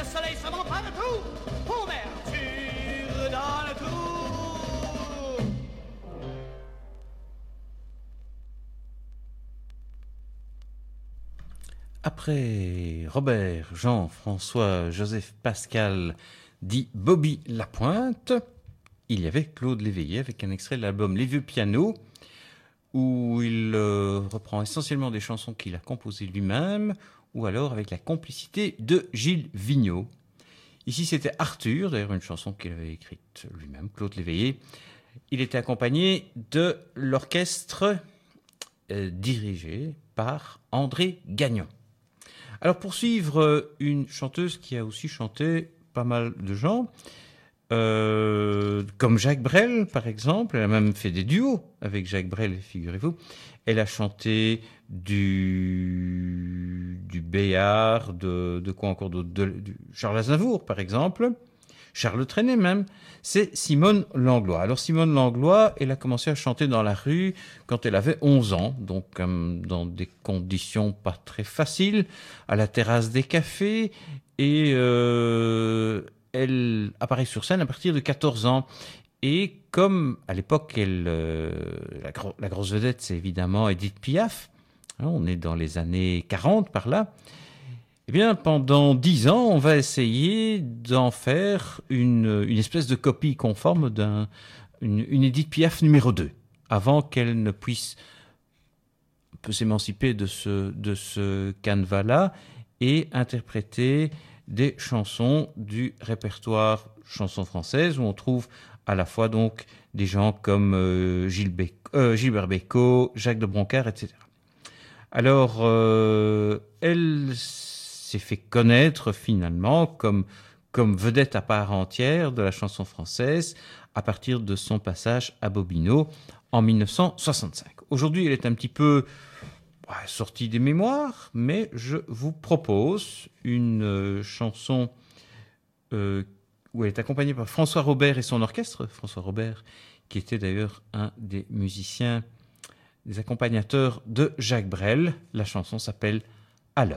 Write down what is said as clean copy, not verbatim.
soleil se m'empare de tout. Ouverture dans le trou. Après Robert, Jean, François, Joseph, Pascal, dit Bobby Lapointe, il y avait Claude Léveillé avec un extrait de l'album Les Vieux Pianos, où il reprend essentiellement des chansons qu'il a composées lui-même, ou alors avec la complicité de Gilles Vigneault. Ici, c'était Arthur, d'ailleurs une chanson qu'il avait écrite lui-même, Claude Léveillé. Il était accompagné de l'orchestre dirigé par André Gagnon. Alors, pour suivre une chanteuse qui a aussi chanté pas mal de gens, comme Jacques Brel, par exemple. Elle a même fait des duos avec Jacques Brel, figurez-vous. Elle a chanté du Béard, de quoi encore d'autre, du Charles Aznavour, par exemple. Charles Trenet même. C'est Simone Langlois. Alors Simone Langlois, elle a commencé à chanter dans la rue quand elle avait 11 ans, donc dans des conditions pas très faciles, à la terrasse des cafés, et elle apparaît sur scène à partir de 14 ans. Et comme à l'époque, la grosse vedette, c'est évidemment Édith Piaf, hein, on est dans les années 40 par là, eh bien, pendant 10 ans, on va essayer d'en faire une espèce de copie conforme une Édith Piaf numéro 2, avant qu'elle ne puisse un peu s'émanciper de ce canevas-là et interpréter des chansons du répertoire chansons françaises, où on trouve à la fois donc des gens comme Gilbert Bécaud, Jacques de Broncard, etc. Alors, elle s'est fait connaître finalement comme vedette à part entière de la chanson française à partir de son passage à Bobino en 1965. Aujourd'hui, elle est un petit peu sortie des mémoires, mais je vous propose une chanson où elle est accompagnée par François Robert et son orchestre. François Robert, qui était d'ailleurs un des musiciens, des accompagnateurs de Jacques Brel. La chanson s'appelle « Alors ».